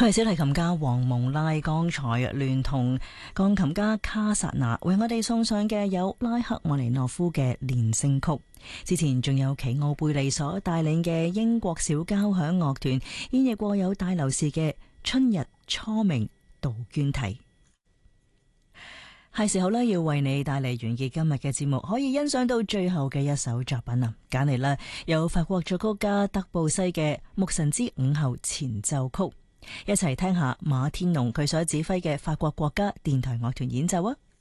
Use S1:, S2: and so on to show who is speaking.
S1: 佢係小提琴家黃蒙拉，剛才聯同鋼琴家卡薩納為我哋送上嘅有拉赫瑪尼諾夫嘅連聲曲。之前仲有奇奧貝利所帶領嘅英國小交響樂團演繹過有大流士嘅《春日初明杜鵑啼》。係時候呢，要為你帶嚟完結今日嘅節目，可以欣賞到最後嘅一首作品啊！揀嚟啦，有法國作曲家德布西嘅《牧神之午後前奏曲》，一齊聽下馬天龍佢所指揮嘅法國國家電台樂團演奏啊！